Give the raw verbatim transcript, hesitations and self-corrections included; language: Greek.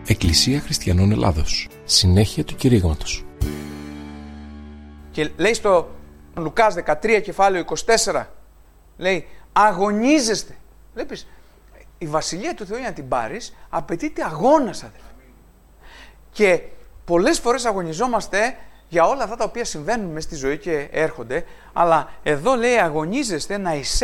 Εκκλησία Χριστιανών Ελλάδος. Συνέχεια του κηρύγματος. Και λέει στο Λουκάς δεκατρία κεφάλαιο είκοσι τέσσερα, λέει αγωνίζεστε. Βλέπεις, η Βασιλεία του Θεού για να την πάρεις απαιτείται αγώνας, αδελφέ. Και πολλές φορές αγωνιζόμαστε για όλα αυτά τα οποία συμβαίνουν μες στη ζωή και έρχονται, αλλά εδώ λέει αγωνίζεστε να εισέλθετε